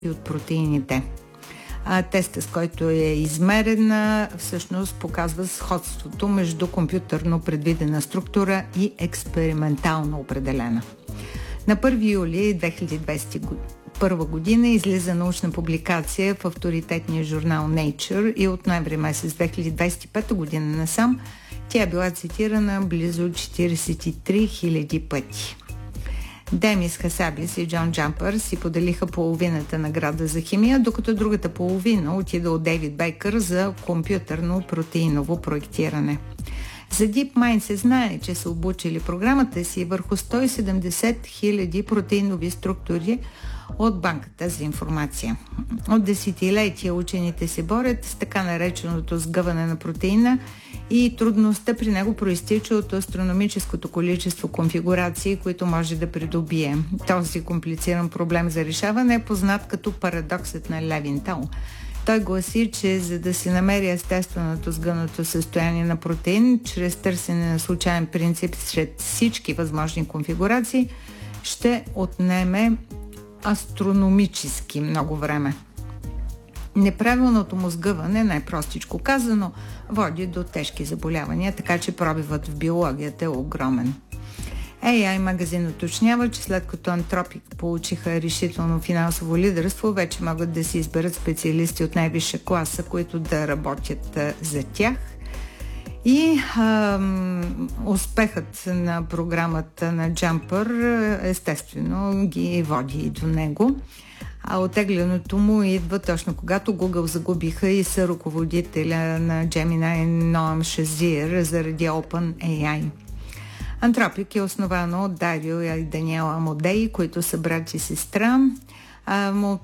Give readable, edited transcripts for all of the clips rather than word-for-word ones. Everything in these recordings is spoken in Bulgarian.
от протеините. Теста, с който е измерена, всъщност показва сходството между компютърно предвидена структура и експериментално определена. На 1 юли 2021 година излиза научна публикация в авторитетния журнал Nature и от ноември месец 2025 година насам тя е била цитирана близо 43 000 пъти. Демис Хасабис и Джон Джампър си поделиха половината награда за химия, докато другата половина отида от Дейвид Бейкър за компютърно протеиново проектиране. За DeepMind се знае, че са обучили програмата си върху 170 000 протеинови структури от банката за информация. От десетилетия учените се борят с така нареченото сгъване на протеина и трудността при него проистича от астрономическото количество конфигурации, които може да придобие. Този комплициран проблем за решаване е познат като парадоксът на Левинтал. Той гласи, че за да се намери естественото сгънато състояние на протеин, чрез търсене на случайен принцип сред всички възможни конфигурации, ще отнеме астрономически много време. Неправилното му сгъване, най-простичко казано, води до тежки заболявания, така че пробивът в биологията е огромен. AI магазин уточнява, че след като Anthropic получиха решително финансово лидерство, вече могат да се изберат специалисти от най-висша класа, които да работят за тях. И успехът на програмата на Джампър естествено ги води и до него. А оттеглянето му идва точно когато Google загубиха и съръководителя на Gemini Ноам Шазир заради OpenAI. Anthropic е основано от Дарио и Даниела Амодей, които са брат и сестра. От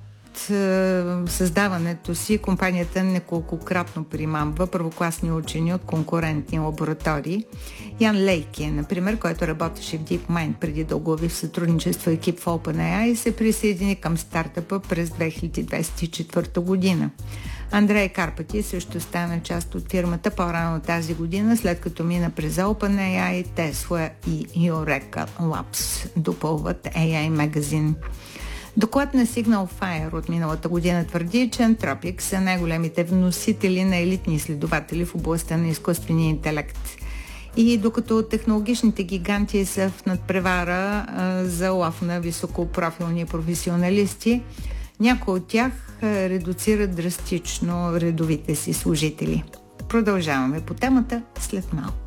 създаването си компанията неколкократно примамва първокласни учени от конкурентни лаборатории. Ян Лейки, например, който работеше в DeepMind преди да оглави в сътрудничество екип в OpenAI, се присъедини към стартъпа през 2024 година. Андрей Карпати също стана част от фирмата по-рано тази година, след като мина през OpenAI, Tesla и Eureka Labs. Допълват AI магазин. Доклад на Signal Fire от миналата година твърди, че Anthropic са най-големите вносители на елитни изследователи в областта на изкуствения интелект. И докато технологичните гиганти са в надпревара за лов на високопрофилни професионалисти, някои от тях редуцират драстично редовите си служители. Продължаваме по темата след малко.